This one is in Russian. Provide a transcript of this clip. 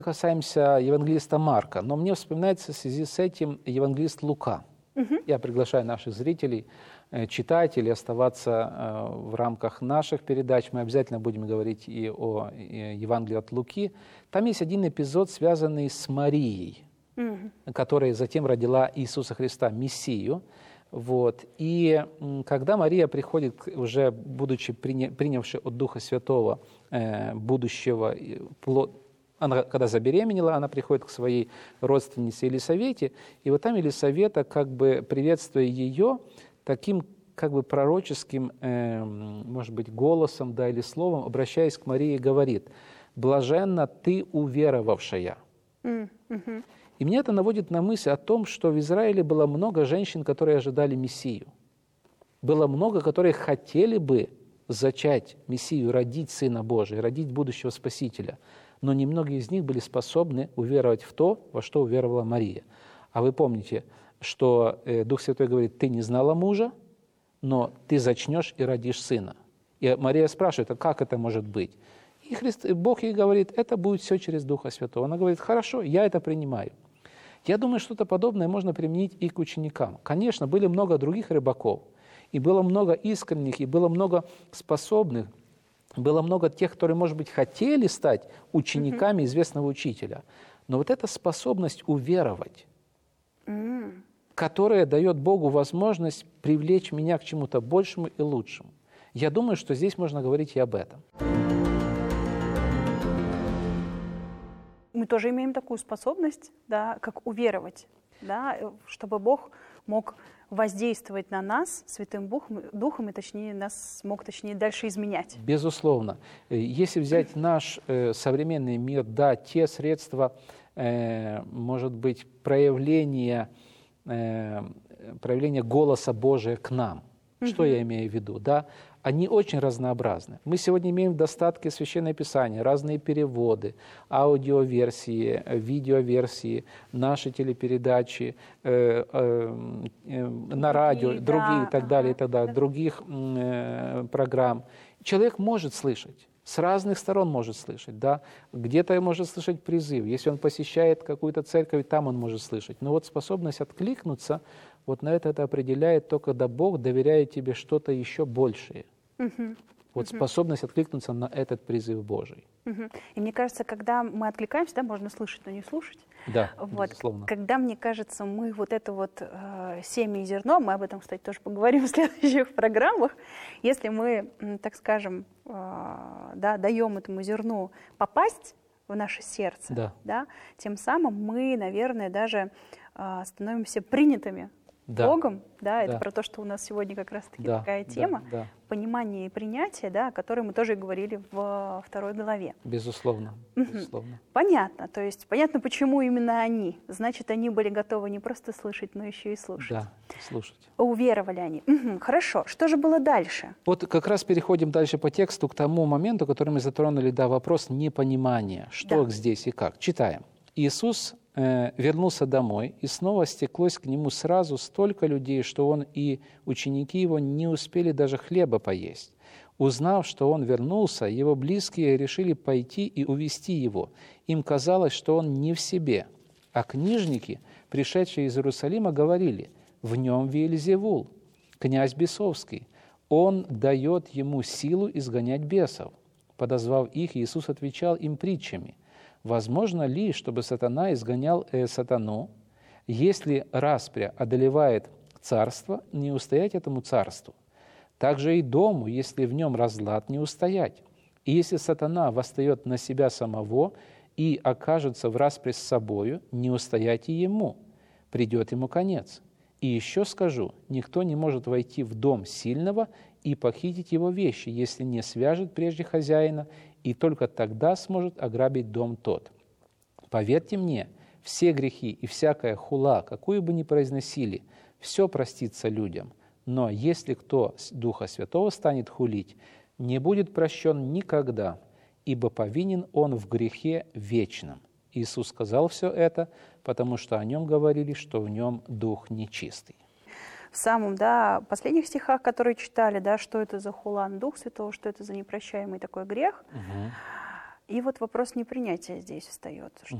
Касаемся евангелиста Марка, но мне вспоминается в связи с этим евангелист Лука. Я приглашаю наших зрителей, читателей оставаться в рамках наших передач. Мы обязательно будем говорить и о Евангелии от Луки. Там есть один эпизод, связанный с Марией, которая затем родила Иисуса Христа, Мессию. Вот. И когда Мария приходит, уже будучи принявшей от Духа Святого будущего плод, она, когда забеременела, она приходит к своей родственнице Елисавете, и вот там Елисавета, как бы приветствуя ее, таким как бы пророческим, может быть, голосом, да, или словом, обращаясь к Марии, говорит: «Блаженна ты, уверовавшая». И меня это наводит на мысль о том, что в Израиле было много женщин, которые ожидали Мессию. Было много, которые хотели бы зачать Мессию, родить Сына Божия, родить будущего Спасителя. Но немногие из них были способны уверовать в то, во что уверовала Мария. А вы помните, что Дух Святой говорит: «Ты не знала мужа, но ты зачнешь и родишь сына». И Мария спрашивает: а как это может быть? И Бог ей говорит: это будет все через Духа Святого. Она говорит: хорошо, я это принимаю. Я думаю, что-то подобное можно применить и к ученикам. Конечно, были много других рыбаков, и было много искренних, и было много способных, было много тех, которые, может быть, хотели стать учениками известного учителя. Но вот эта способность уверовать, которая дает Богу возможность привлечь меня к чему-то большему и лучшему. Я думаю, что здесь можно говорить и об этом. Мы тоже имеем такую способность, да, как уверовать, да, чтобы Бог мог воздействовать на нас Святым Духом и точнее, нас мог дальше изменять. Безусловно. Если взять наш современный мир, да, те средства, может быть, проявления голоса Божия к нам. Что я имею в виду? Да? Они очень разнообразны. Мы сегодня имеем в достатке Священное Писание, разные переводы, аудиоверсии, видеоверсии, наши телепередачи, на радио, другие и так далее, других программ. Человек может слышать. С разных сторон может слышать, да. Где-то может слышать призыв. Если он посещает какую-то церковь, там он может слышать. Но вот способность откликнуться, вот на это определяет то, когда Бог доверяет тебе что-то еще большее. Вот способность откликнуться на этот призыв Божий. И мне кажется, когда мы откликаемся, да, можно слышать, но не слушать. Да, вот, безусловно. Когда, мне кажется, мы вот это вот семя и зерно, мы об этом, кстати, тоже поговорим в следующих программах, если мы, так скажем, да, даем этому зерну попасть в наше сердце, да, тем самым мы, наверное, даже становимся принятыми Богом, да, это про то, что у нас сегодня как раз-таки такая тема, понимание и принятие, да, о которой мы тоже говорили во 2 главе. Безусловно, безусловно. Понятно, то есть понятно, почему именно они. Значит, они были готовы не просто слышать, но еще и слушать. Да, слушать. Уверовали они. Хорошо, что же было дальше? Вот как раз переходим дальше по тексту к тому моменту, который мы затронули, да, вопрос непонимания, что здесь и как. Читаем. Иисус вернулся домой, и снова стеклось к нему сразу столько людей, что он и ученики его не успели даже хлеба поесть. Узнав, что он вернулся, его близкие решили пойти и увести его. Им казалось, что он не в себе. А книжники, пришедшие из Иерусалима, говорили: «В нем Веельзевул, князь бесовский. Он дает ему силу изгонять бесов». Подозвав их, Иисус отвечал им притчами: «Возможно ли, чтобы сатана изгонял сатану? Если распря одолевает царство, не устоять этому царству. Также и дому, если в нем разлад, не устоять. И если сатана восстает на себя самого и окажется в распре с собою, не устоять и ему. Придет ему конец. И еще скажу, никто не может войти в дом сильного и похитить его вещи, если не свяжет прежде хозяина, и только тогда сможет ограбить дом тот. Поверьте мне, все грехи и всякая хула, какую бы ни произносили, все простится людям. Но если кто Духа Святого станет хулить, не будет прощен никогда, ибо повинен он в грехе вечном». Иисус сказал все это, потому что о нем говорили, что в нем дух нечистый. В самом, да, последних стихах, которые читали, да, что это за хулан Дух Святого, что это за непрощаемый такой грех. И вот вопрос непринятия здесь остается, что